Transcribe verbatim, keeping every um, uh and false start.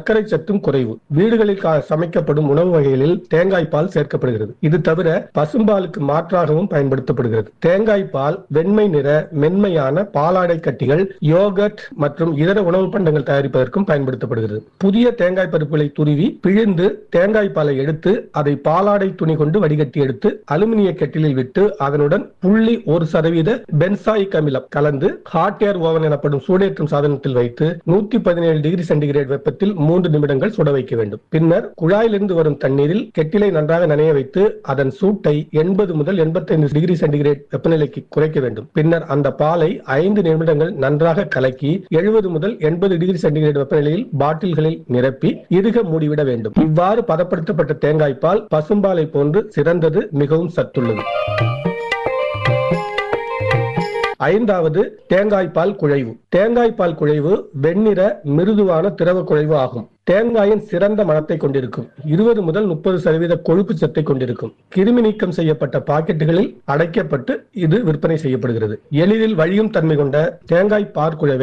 சர்க்கரை சத்தும் குறைவு. வீடுகளில் சமைக்கப்படும் உணவு வகைகளில் தேங்காய் பால் சேர்க்கப்படுகிறது. இது தவிர பசும்பாலுக்கு மாற்றாகவும் பயன்படுத்தப்படுகிறது. தேங்காய் பால் வெண்மை நிற மென்மையான பாலாடை கட்டிகள், யோகர்ட் மற்றும் இதர உணவு பண்டங்கள் தயாரிப்பதற்கும் பயன்படுத்தப்படுகிறது. புதிய தேங்காய் பருப்புகளை துருவி பிழிந்து தேங்காய் பாலை எடுத்து அதை பாலாடை துணி கொண்டு வடிகட்டி எடுத்து அலுமினிய கெட்டிலில் விட்டு அதனுடன் புள்ளி ஒரு சதவீத பென்சாயிக் அமிலம் கலந்து ஹாட் ஏர் ஓவன் எனப்படும் சூடேற்றும் சாதனத்தில் வைத்து நூத்தி பதினேழு டிகிரி சென்டிகிரேட் வெப்பத்தில் மூன்று நிமிடங்கள் சுட வைக்க வேண்டும். பின்னர் குழாயிலிருந்து வரும் தண்ணீரில் கெட்டிலை நன்றாக நனைய வைத்து அதன் சூட்டை எண்பது முதல் எண்பத்தைந்து டிகிரி சென்டிகிரேட் வெப்பநிலைக்கு குறைக்க வேண்டும். பின்னர் அந்த பாலை ஐந்து நிமிடங்கள் நன்றாக கலக்கி எழுபது முதல் எண்பது டிகிரி சென்டிகிரேட் வெப்பநிலையில் பாட்டில்களில் நிரப்பி இறுக மூடிவிட வேண்டும். இவ்வாறு பதப்படுத்தப்பட்ட தேங்காய் பால் பசும்பாலை போன்று சிறந்தது, மிகவும் சத்துள்ளது. ஐந்தாவது, தேங்காய் பால் குழைவு. தேங்காய் பால் குழைவு வெண்ணிற மிருதுவான திரவ குழைவு ஆகும். தேங்காயின் சிறந்த மணத்தை கொண்டிருக்கும். இருபது முதல் முப்பது சதவீத கொழுப்பு சத்தை கொண்டிருக்கும். கிருமி நீக்கம் செய்யப்பட்ட பாக்கெட்டுகளில் அடைக்கப்பட்டு இது விற்பனை செய்யப்படுகிறது. எளிதில் வழியும் தன்மை கொண்ட தேங்காய் பால் குழைவை